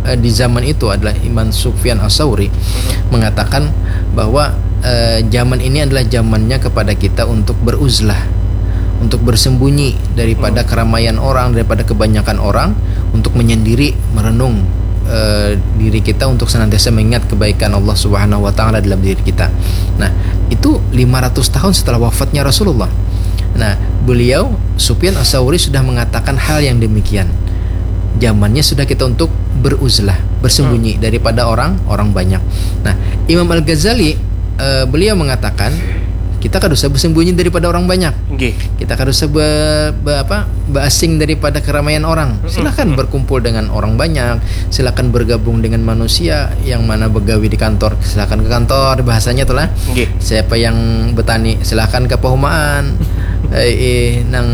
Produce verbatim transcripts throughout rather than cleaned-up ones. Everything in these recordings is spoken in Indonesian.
uh, di zaman itu adalah Imam Sufyan Ats-Tsauri mm-hmm. mengatakan bahwa uh, zaman ini adalah zamannya kepada kita untuk beruzlah, untuk bersembunyi daripada mm. keramaian orang, daripada kebanyakan orang, untuk menyendiri, merenung uh, diri kita untuk senantiasa mengingat kebaikan Allah Subhanahu wa taala dalam diri kita. Nah, itu lima ratus tahun setelah wafatnya Rasulullah. Nah, beliau Sufyan Ats-Tsauri sudah mengatakan hal yang demikian. Zamannya sudah kita untuk beruzlah, bersembunyi hmm. daripada orang orang banyak. Nah, Imam Al-Ghazali uh, beliau mengatakan kita kan usah bersembunyi daripada orang banyak. Okay. Kita kan usah be, be, apa, beasing daripada keramaian orang. Silakan berkumpul dengan orang banyak, silakan bergabung dengan manusia yang mana begawi di kantor, silakan ke kantor, bahasanya itulah. Okay. Siapa yang bertani, silakan ke perumahan. eh, eh, nang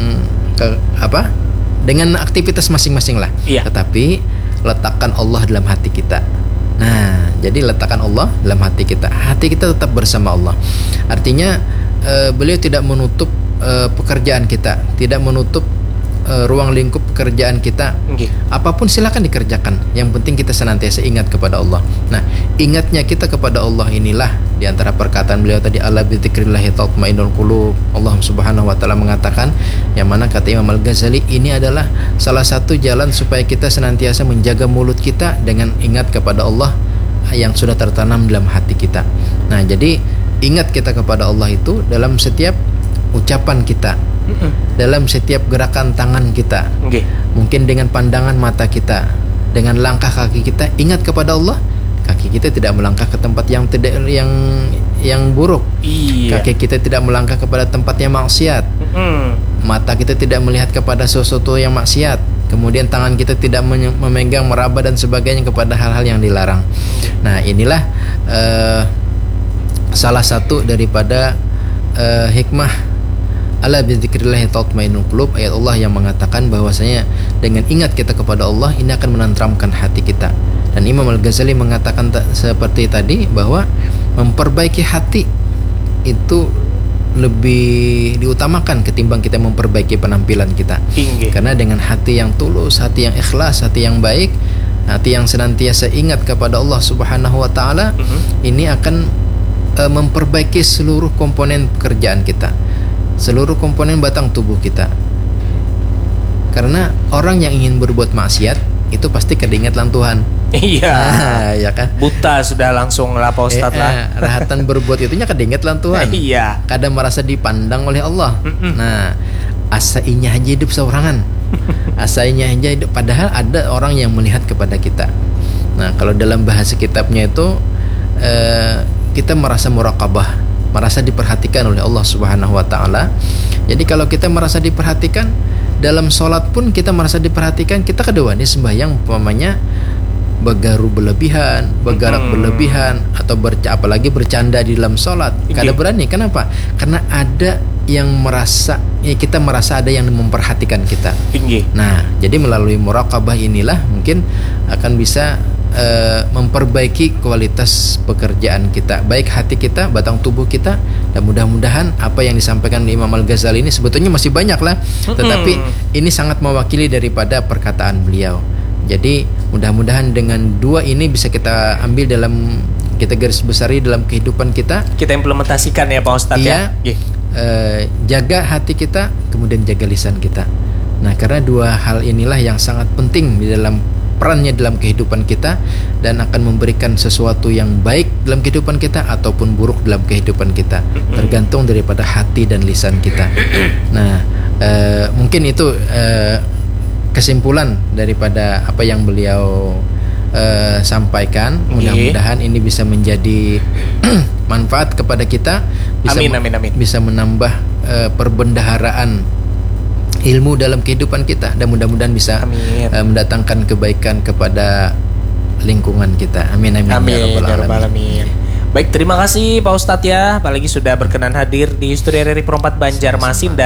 ke, apa? Dengan aktivitas masing-masing lah. Iya. Tetapi letakkan Allah dalam hati kita. Nah, jadi letakkan Allah dalam hati kita. Hati kita tetap bersama Allah. Artinya uh, beliau tidak menutup uh, pekerjaan kita, tidak menutup uh, ruang lingkup pekerjaan kita. Okay. Apapun silakan dikerjakan. Yang penting kita senantiasa ingat kepada Allah. Nah, ingatnya kita kepada Allah inilah di antara perkataan beliau tadi, ala bi dzikrillahi tatmainnul qulub. Allah Subhanahu wa taala mengatakan, yang mana kata Imam Al-Ghazali, ini adalah salah satu jalan supaya kita senantiasa menjaga mulut kita dengan ingat kepada Allah yang sudah tertanam dalam hati kita. Nah, jadi ingat kita kepada Allah itu dalam setiap ucapan kita, mm-mm. dalam setiap gerakan tangan kita, okay. mungkin dengan pandangan mata kita, dengan langkah kaki kita, ingat kepada Allah. Kaki kita tidak melangkah ke tempat yang tidak yang yang buruk. Iya. Kaki kita tidak melangkah kepada tempat yang maksiat. Mm-hmm. Mata kita tidak melihat kepada sesuatu yang maksiat. Kemudian tangan kita tidak memegang, meraba dan sebagainya kepada hal-hal yang dilarang. Nah, inilah uh, salah satu daripada uh, hikmah ala bi dzikrillahi tatmainnul qulub, ayat Allah yang mengatakan bahwasanya dengan ingat kita kepada Allah ini akan menenteramkan hati kita. Dan Imam Al-Ghazali mengatakan ta- seperti tadi bahwa memperbaiki hati itu lebih diutamakan ketimbang kita memperbaiki penampilan kita. Inggi. Karena dengan hati yang tulus, hati yang ikhlas, hati yang baik, hati yang senantiasa ingat kepada Allah Subhanahu wa taala, uh-huh. ini akan uh, memperbaiki seluruh komponen pekerjaan kita, seluruh komponen batang tubuh kita. Karena orang yang ingin berbuat maksiat itu pasti keingetlah Tuhan. Iya, nah, ya kan. Buta sudah langsung lah Pak Ustadz eh, lah. Eh, rahatan berbuat itunya keingetlah Tuhan. Iya. Kadang merasa dipandang oleh Allah. Mm-mm. Nah, asainya aja hidup seorangan. Asainya aja hidup. Padahal ada orang yang melihat kepada kita. Nah, kalau dalam bahasa kitabnya itu eh, kita merasa muraqabah, merasa diperhatikan oleh Allah Subhanahu wa taala. Jadi kalau kita merasa diperhatikan, dalam sholat pun kita merasa diperhatikan, kita kedua ini sembahyang umpamanya begaru berlebihan, bergerak hmm. berlebihan, atau berca- apalagi bercanda di dalam sholat, kada berani. Kenapa? Karena ada yang merasa, ya kita merasa ada yang memperhatikan kita. Tinggi. Nah, jadi melalui muraqabah inilah mungkin akan bisa uh, memperbaiki kualitas pekerjaan kita, baik hati kita, batang tubuh kita. Dan mudah-mudahan apa yang disampaikan Imam Al-Ghazali ini sebetulnya masih banyak lah, tetapi hmm. ini sangat mewakili daripada perkataan beliau. Jadi mudah-mudahan dengan dua ini bisa kita ambil dalam, kita garis besari dalam kehidupan kita. Kita implementasikan ya Pak Ustadz ya. Ya. Uh, jaga hati kita, kemudian jaga lisan kita. Nah, karena dua hal inilah yang sangat penting di dalam perannya dalam kehidupan kita, dan akan memberikan sesuatu yang baik dalam kehidupan kita ataupun buruk dalam kehidupan kita, tergantung daripada hati dan lisan kita. Nah, uh, mungkin itu uh, kesimpulan daripada apa yang beliau uh, sampaikan. Mudah-mudahan ini bisa menjadi manfaat kepada kita, bisa amin, amin, amin. bisa menambah uh, perbendaharaan ilmu dalam kehidupan kita, dan mudah-mudahan bisa uh, mendatangkan kebaikan kepada lingkungan kita. Amin amin, amin ya rabbal alamin. alamin. Baik, terima kasih Pak Ustadz ya, apalagi sudah berkenan hadir di Studio R R I Perempat Banjarmasin, dan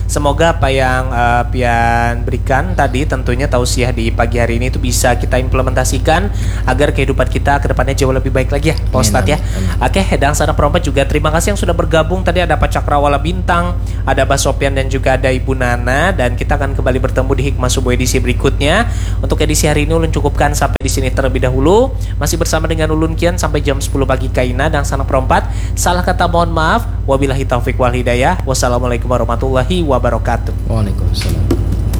Semoga apa yang uh, Pian berikan tadi tentunya tausiah di pagi hari ini itu bisa kita implementasikan agar kehidupan kita ke depannya jauh lebih baik lagi ya Pak Ustadz ya. Oke, Hedang Sana Perompat juga terima kasih yang sudah bergabung. Tadi ada Pak Cakrawala Bintang, ada Mbak Sopian dan juga ada Ibu Nana, dan kita akan kembali bertemu di Hikmah Subuh edisi berikutnya. Untuk edisi hari ini Ulun cukupkan sampai di sini terlebih dahulu. Masih bersama dengan Ulun Kian sampai jam sepuluh pagi Kaina dan Sana Perompat. Salah kata mohon maaf. Wabillahi taufik wal hidayah. Wassalamualaikum warahmatullahi wabarakatuh. Waalaikumsalam.